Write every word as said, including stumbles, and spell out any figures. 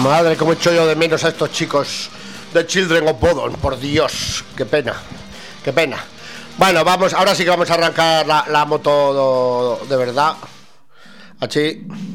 Madre, cómo echo yo de menos a estos chicos de Children of Bodom, por Dios, qué pena, qué pena. Bueno, vamos, ahora sí que vamos a arrancar la, la moto de verdad. Así.